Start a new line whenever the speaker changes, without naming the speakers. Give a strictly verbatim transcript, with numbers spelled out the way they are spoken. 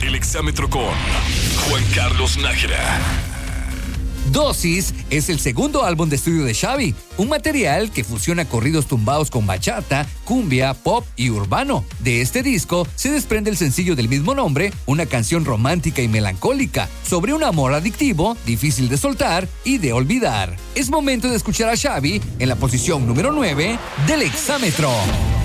El Exámetro con Juan Carlos Nájera.
Dosis es el segundo álbum de estudio de Xavi, un material que fusiona corridos tumbados con bachata, cumbia, pop y urbano. De este disco se desprende el sencillo del mismo nombre, una canción romántica y melancólica sobre un amor adictivo, difícil de soltar y de olvidar. Es momento de escuchar a Xavi en la posición número nueve del Exámetro.